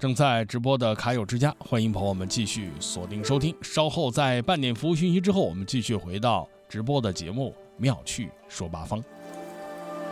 正在直播的卡友之家，欢迎朋友们继续锁定收听。稍后在半点服务讯息之后，我们继续回到直播的节目《妙趣说八方》。